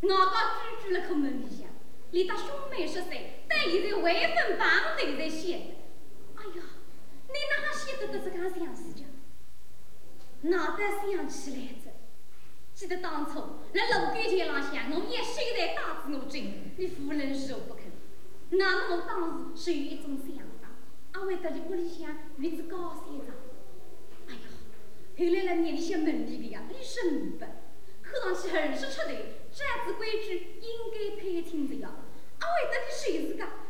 我家居住了口门里向，连他兄妹10岁，但现在未分帮头在写。哎呀，你哪写得这个相事情？哪得想起来着？记得当初在楼梯前浪向，我也谁在打子我针，你夫人受不肯。那么我当时是有一种想法，阿为得你屋里向院子高3丈。哎呀，后来了年里向门里个呀，你生不？看上去很是出头，这样子规矩应该配亲着呀。阿为得你谁是个？